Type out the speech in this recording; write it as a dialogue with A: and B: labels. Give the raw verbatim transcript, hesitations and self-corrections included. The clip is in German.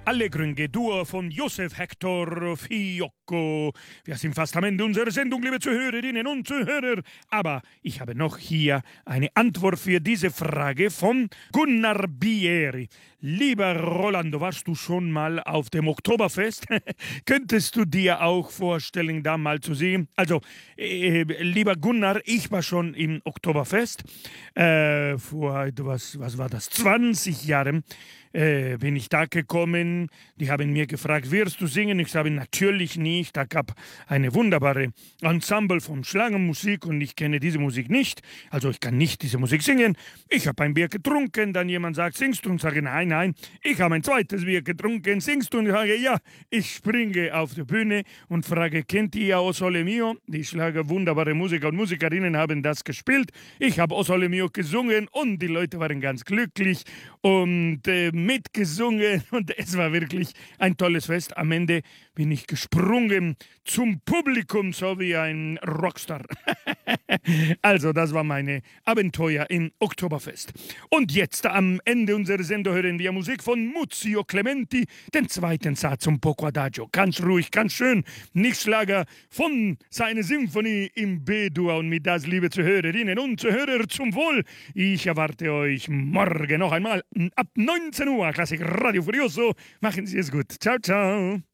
A: Allegro in G-Dur von Josef Hector Fiocco. Wir sind fast am Ende unserer Sendung, liebe Zuhörerinnen und Zuhörer. Aber ich habe noch hier eine Antwort für diese Frage von Gunnar Bieri. Lieber Rolando, warst du schon mal auf dem Oktoberfest? Könntest du dir auch vorstellen, da mal zu sehen? Also, äh, lieber Gunnar, ich war schon im Oktoberfest. Äh, vor etwas, was war das, zwanzig Jahren. Äh, bin ich da gekommen, die haben mir gefragt, wirst du singen? Ich sage, natürlich nicht, da gab eine wunderbare Ensemble von Schlagermusik und ich kenne diese Musik nicht, also ich kann nicht diese Musik singen. Ich habe ein Bier getrunken, dann jemand sagt, singst du? Und sage, nein, nein, ich habe ein zweites Bier getrunken, singst du? Und ich sage, ja, ich springe auf die Bühne und frage, kennt ihr O Sole Mio? Die Schlager, wunderbare Musiker und Musikerinnen haben das gespielt, ich habe O Sole Mio gesungen und die Leute waren ganz glücklich und äh, mitgesungen und es war wirklich ein tolles Fest. Am Ende bin ich gesprungen zum Publikum, so wie ein Rockstar. Also, das war meine Abenteuer im Oktoberfest. Und jetzt am Ende unserer Sendung hören wir Musik von Muzio Clementi, den zweiten Satz um Poco Adagio. Ganz ruhig, ganz schön, nicht Schlager, von seiner Symphonie im B-Dur. Und mit das, liebe Zuhörerinnen und Zuhörer, zum Wohl. Ich erwarte euch morgen noch einmal ab neunzehn Uhr. Klassik Radio Furioso. Machen Sie es gut. Ciao, ciao.